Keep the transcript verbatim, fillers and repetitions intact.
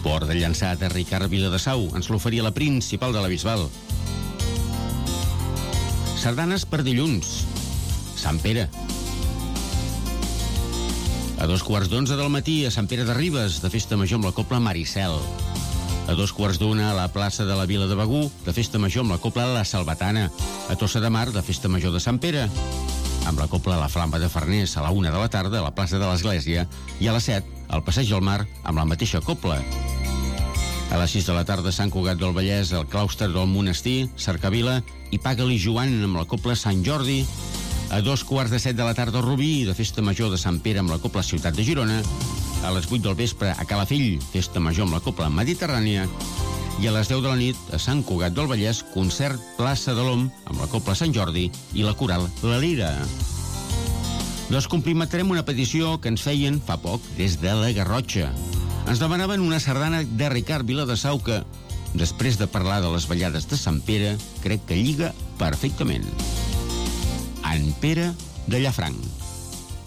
Port de Llançà de Ricard Viladesau ens l'oferia la Principal de la Bisbal. Sardanes per dilluns. Sant Pere. A dos quarts d'onze del matí a Sant Pere de Ribes, de festa major amb la Cobla Maricel. A dos quarts d'una a la plaça de la Vila de Begur, de festa major amb la Cobla La Salvatana. A Tossa de Mar, de festa major de Sant Pere, amb la Cobla La Flama de Farners a la una de la tarda a la plaça de l'Església, i a les set al Passeig del Mar amb la mateixa Cobla. A les sis de la tarda a Sant Cugat del Vallès, al claustre del Monestir, Cercavila, i Paga-li Joan amb la Cobla Sant Jordi. A dos quarts de set de la tarda a Rubí, de festa major de Sant Pere amb la Cobla Ciutat de Girona. A les vuit del vespre a Calafell, festa major amb la Cobla Mediterrània. I a les deu de la nit a Sant Cugat del Vallès, concert Plaça de l'Om amb la Cobla Sant Jordi i la coral La Lira. Doncs complimentarem una petició que ens feien fa poc des de la Garrotxa. Ens demanaven una sardana de Ricard Viladesau que, després de parlar de les ballades de Sant Pere, crec que lliga perfectament. En Pere de Llafranc.